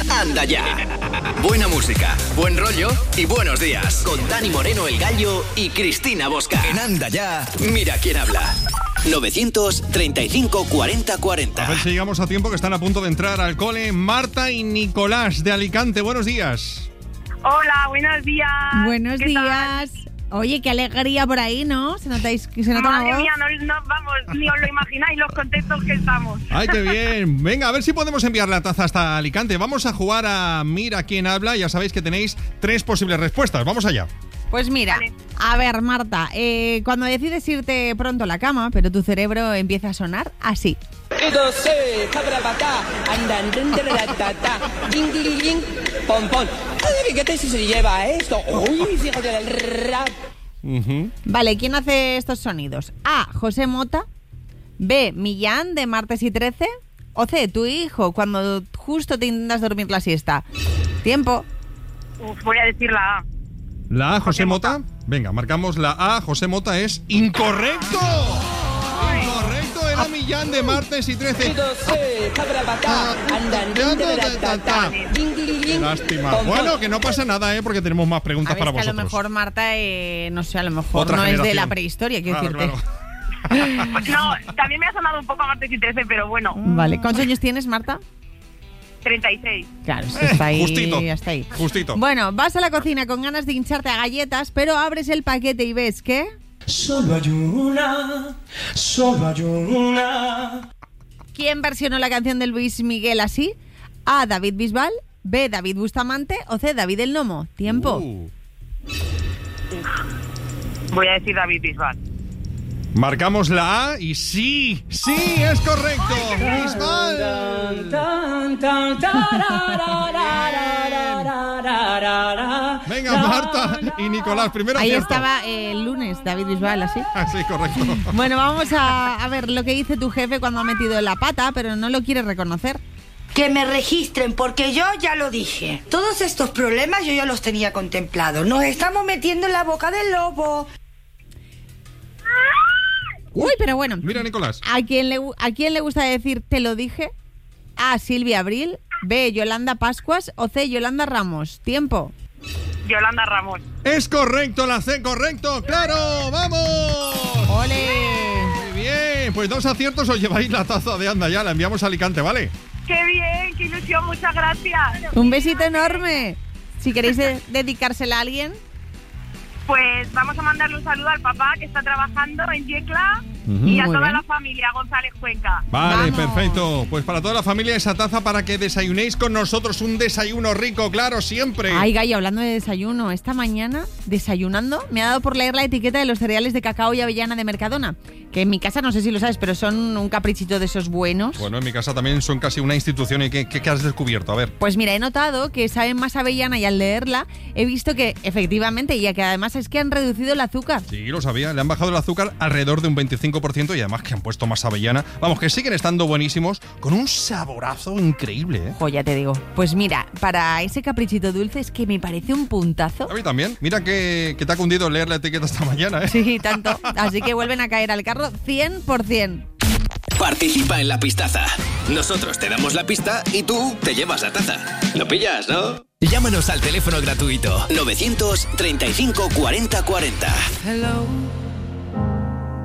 Anda Ya. Buena música, buen rollo y buenos días. Con Dani Moreno, El Gallo y Cristina Bosca. En Anda Ya, mira quién habla. 935 40 40. A ver si llegamos a tiempo, que están a punto de entrar al cole Marta y Nicolás de Alicante. Buenos días. Hola, buenos días. Buenos días. Tal? Oye, qué alegría por ahí, ¿no? Se nota Madre una voz. mía, no, vamos, ni os lo imagináis los contentos que estamos. ¡Ay, qué bien! Venga, a ver si podemos enviar la taza hasta Alicante. Vamos a jugar a Mira quién habla. Ya sabéis que tenéis 3 posibles respuestas. Vamos allá. Pues mira, Vale. a ver, Marta, cuando decides irte pronto a la cama, pero tu cerebro empieza a sonar así. ¿Qué se lleva esto? Uy, fíjate del rap. Vale, ¿quién hace estos sonidos? A, José Mota. B, Millán de Martes y 13. O C, tu hijo, cuando justo te intentas dormir la siesta. Tiempo. Voy a decir la A. ¿La A, José Mota? Venga, marcamos la A. José Mota es incorrecto. Incorrecto, era Millán de Martes y 13. Qué lástima. Bueno, que no pasa nada, porque tenemos más preguntas A ver, para es que vosotros. a lo mejor Marta, no sé, a lo mejor Otra no es de generación. la prehistoria, quiero Claro, decirte. claro. No, también me ha sonado un poco a Martes y 13, pero bueno, Vale, ¿cuántos años tienes, Marta? 36. Claro, es que está ahí. Justito. Está ahí. Justito. Bueno, vas a la cocina con ganas de hincharte a galletas, pero abres el paquete y ves que... Solo hay una. ¿Quién versionó la canción de Luis Miguel así? A, David Bisbal. B, David Bustamante. O C, David el Nomo. Tiempo. Voy a decir David Bisbal. Marcamos la A y sí, es correcto. Bisbal. Venga, Marta y Nicolás, primero Ahí acierto. estaba el lunes, David Bisbal, así. Sí, correcto. Bueno, vamos a ver lo que dice tu jefe cuando ha metido la pata, pero no lo quiere reconocer. Que me registren, porque yo ya lo dije. Todos estos problemas yo ya los tenía contemplados. Nos estamos metiendo en la boca del lobo. Uy, pero bueno. Mira, Nicolás. ¿A quién le gusta decir te lo dije? A, Silvia Abril. B, Yolanda Pascuas. O C, Yolanda Ramos. Tiempo. Yolanda Ramos. Es correcto, la C, correcto. ¡Claro! ¡Vamos! ¡Ole! Muy bien, pues 2 aciertos, os lleváis la taza de Anda Ya, la enviamos a Alicante, ¿vale? ¡Qué bien! ¡Qué ilusión! ¡Muchas gracias! Un besito enorme. Si queréis dedicársela a alguien. Pues vamos a mandarle un saludo al papá que está trabajando en Yecla y a Muy toda bien. la familia González Cuenca. Vale, Vamos. perfecto. Pues para toda la familia esa taza para que desayunéis con nosotros, un desayuno rico, claro, siempre. Ay, Gallo, hablando de desayuno, esta mañana, desayunando, me ha dado por leer la etiqueta de los cereales de cacao y avellana de Mercadona. Que en mi casa, no sé si lo sabes, pero son un caprichito de esos buenos. Bueno, en mi casa también son casi una institución. ¿Y qué has descubierto? A ver. Pues mira, he notado que saben más avellana y al leerla he visto que efectivamente, y que además es que han reducido el azúcar. Sí, lo sabía. Le han bajado el azúcar alrededor de un 25% y además que han puesto más avellana. Vamos, que siguen estando buenísimos con un saborazo increíble, ¿eh? Jo, ya te digo. Pues mira, para ese caprichito dulce es que me parece un puntazo. A mí también. Mira que te ha cundido leer la etiqueta esta mañana, ¿eh? Sí, tanto. Así que vuelven a caer al carro 100%. Participa en la pistaza. Nosotros te damos la pista y tú te llevas la taza. ¿Lo pillas, no? Llámanos al teléfono gratuito 935 40 40. Hello.